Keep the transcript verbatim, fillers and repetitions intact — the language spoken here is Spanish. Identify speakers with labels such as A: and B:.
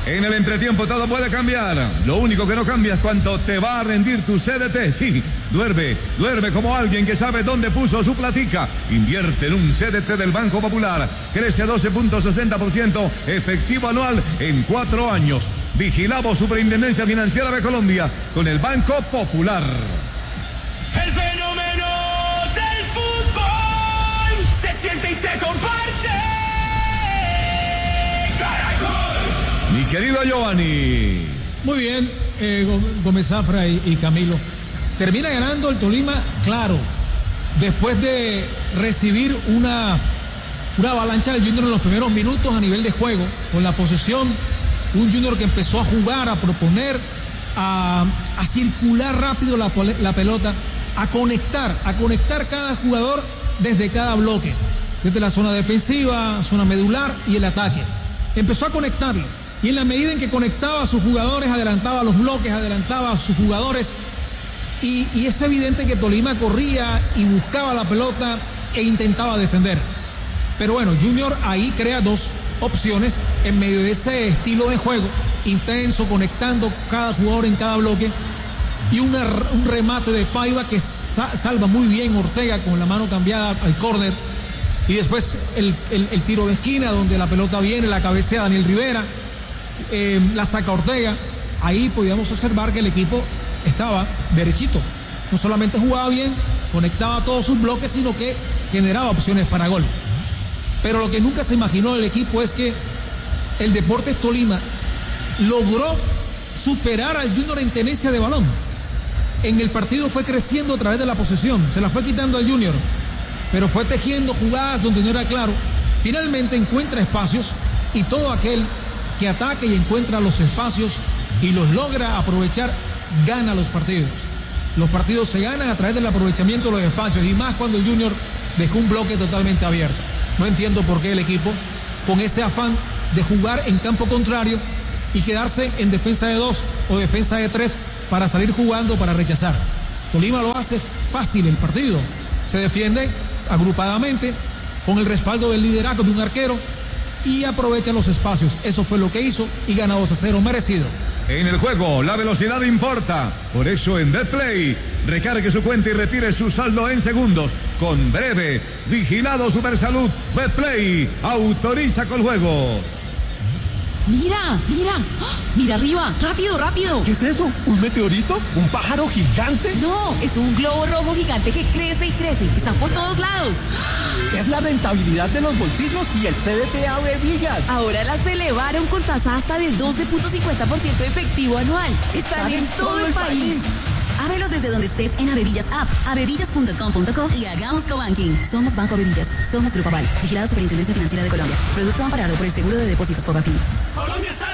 A: En el entretiempo todo puede cambiar. Lo único que no cambia es cuánto te va a rendir tu C D T. Sí, duerme, duerme como alguien que sabe dónde puso su platica. Invierte en un C D T del Banco Popular. Crece a doce punto sesenta por ciento efectivo anual en cuatro años. Vigilamos Superintendencia Financiera de Colombia con el Banco Popular.
B: El fenómeno del fútbol se siente y se comparte.
A: Mi querido Giovanni.
C: Muy bien, eh, Gómez Zafra y, y Camilo. Termina ganando el Tolima, claro, después de recibir una, una avalancha del Junior en los primeros minutos a nivel de juego, con la posesión, un Junior que empezó a jugar, a proponer, a, a circular rápido la, la pelota, a conectar, a conectar cada jugador desde cada bloque, desde la zona defensiva, zona medular y el ataque. Empezó a conectarlo. Y en la medida en que conectaba a sus jugadores, adelantaba los bloques, adelantaba a sus jugadores. Y, y es evidente que Tolima corría y buscaba la pelota e intentaba defender. Pero bueno, Junior ahí crea dos opciones en medio de ese estilo de juego, intenso, conectando cada jugador en cada bloque. Y una, un remate de Paiva que sa- salva muy bien Ortega con la mano cambiada al córner. Y después el, el, el tiro de esquina donde la pelota viene, la cabecea Daniel Rivera. Eh, la saca Ortega. Ahí podíamos observar que el equipo estaba derechito, no solamente jugaba bien, conectaba todos sus bloques, sino que generaba opciones para gol. Pero lo que nunca se imaginó el equipo es que el Deportes Tolima logró superar al Junior en tenencia de balón. En el partido fue creciendo a través de la posesión, se la fue quitando al Junior, pero fue tejiendo jugadas donde no era claro. Finalmente encuentra espacios y todo aquel que ataque y encuentra los espacios y los logra aprovechar, gana los partidos. Los partidos se ganan a través del aprovechamiento de los espacios, y más cuando el Junior dejó un bloque totalmente abierto. No entiendo por qué el equipo, con ese afán de jugar en campo contrario y quedarse en defensa de dos o defensa de tres para salir jugando, para rechazar. Tolima lo hace fácil el partido. Se defiende agrupadamente con el respaldo del liderazgo de un arquero y aprovecha los espacios. Eso fue lo que hizo y gana dos a cero merecido.
A: En el juego, la velocidad importa. Por eso en Betplay, recargue su cuenta y retire su saldo en segundos. Con Breve, Vigilado Supersalud, Betplay, autoriza con juego.
D: Mira, mira, ¡oh! Mira arriba, rápido, rápido.
E: ¿Qué es eso? ¿Un meteorito? ¿Un pájaro gigante?
D: No, es un globo rojo gigante que crece y crece. Están por todos lados.
E: Es la rentabilidad de los bolsillos y el C D T Avevillas.
D: Ahora las elevaron con tasa hasta del doce punto cincuenta por ciento efectivo anual. Están, Están en, en todo, todo el país. país. Ábrelos desde donde estés en Avevillas App, avevillas punto com punto co y hagamos cobanking. Somos Banco Avevillas, somos Grupo Aval, vigilado Superintendencia Financiera de Colombia. Producto amparado por el Seguro de Depósitos Fogafín.
B: Colombia está